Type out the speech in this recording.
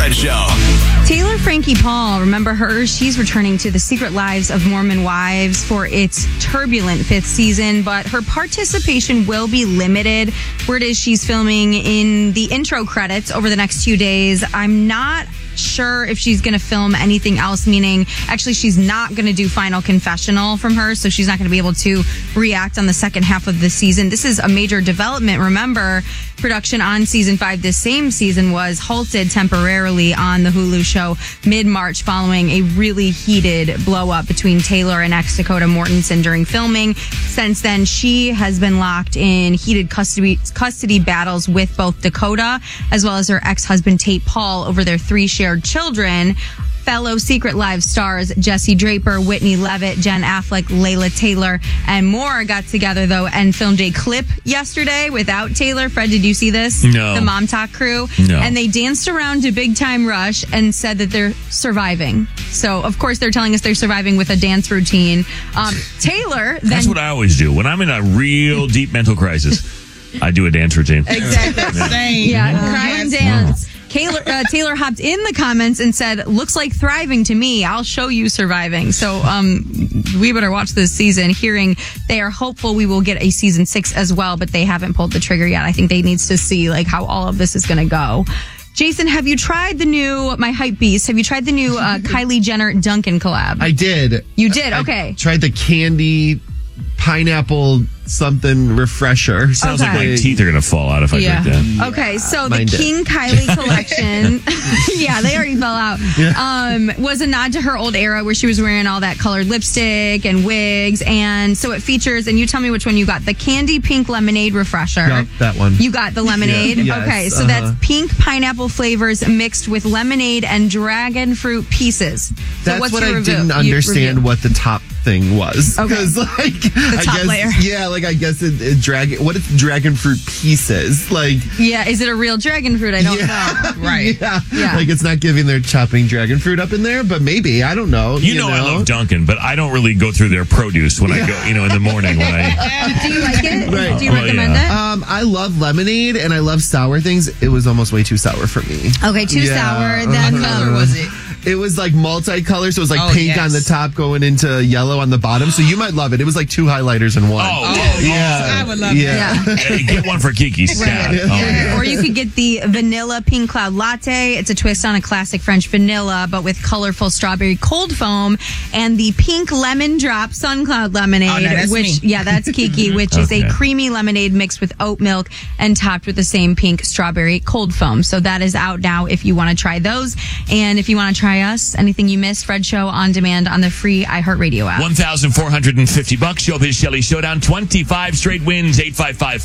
Fred Show. Taylor Frankie Paul, remember her? She's returning to The Secret Lives of Mormon Wives for its turbulent 5th season, but her participation will be limited. Word is she's filming in the intro credits over the next 2 days. I'm not sure if she's going to film anything else, meaning actually she's not going to do final confessional from her, so she's not going to be able to react on the second half of the season. This is a major development. Remember, production on season 5 this same season was halted temporarily on the Hulu show mid-March following a really heated blow-up between Taylor and ex-Dakota Mortensen during filming. Since then, she has been locked in heated custody battles with both Dakota as well as her ex-husband Tate Paul over their 3 shared children. Fellow Secret Lives stars Jesse Draper, Whitney Levitt, Jen Affleck, Layla Taylor, and more got together, though, and filmed a clip yesterday without Taylor. Fred, did you see this? No. The Mom Talk crew? No. And they danced around to Big Time Rush and said that they're surviving. So, of course, they're telling us they're surviving with a dance routine. Taylor then... That's what I always do. When I'm in a real deep mental crisis, I do a dance routine. Exactly. Same. Yeah, cry and dance. Taylor hopped in the comments and said, "Looks like thriving to me. I'll show you surviving." So we better watch this season. Hearing they are hopeful we will get a season 6 as well, but they haven't pulled the trigger yet. I think they need to see like how all of this is going to go. Jason, have you tried the new, my hype beast, have you tried the new Kylie Jenner Dunkin' collab? I did. You did? Okay. I tried the candy pineapple something refresher. Sounds like my teeth are going to fall out if I drink that. Okay, so the Mine did. King Kylie collection, yeah, they already fell out, was a nod to her old era where she was wearing all that colored lipstick and wigs. And so it features, and you tell me which one you got, the candy pink lemonade refresher. Yep, that one. You got the lemonade? Yeah, yes, okay, so that's pink pineapple flavors mixed with lemonade and dragon fruit pieces. So That's what's what your I review? didn't understand what the top thing was. Okay. Because, like, I top guess, layer. yeah, like, I guess what is dragon fruit pieces? Like, Yeah, is it a real dragon fruit? I don't know. Right. Yeah. Like, it's not giving their chopping dragon fruit up in there, but maybe, I don't know. You know I love Dunkin', but I don't really go through their produce when I go, in the morning when I... Do you like it? Right. Do you recommend it? I love lemonade and I love sour things. It was almost way too sour for me. Okay, too sour. Then What color was it? It was like multicolor, so it was like pink yes. on the top going into yellow on the bottom. So you might love it. It was like 2 highlighters in one. I would love that. Hey, get one for Kiki. Stat. Right. Oh, yeah. Or you could get the vanilla pink cloud latte. It's a twist on a classic French vanilla, but with colorful strawberry cold foam, and the pink lemon drop sun cloud lemonade, Oh, no, that's which me. that's Kiki, which is a creamy lemonade mixed with oat milk and topped with the same pink strawberry cold foam. So that is out now if you want to try those. And if you want to try us, anything you missed, Fred Show on demand on the free iHeartRadio app. $1,450. Showbiz Shelley Showdown. 25 straight wins. 855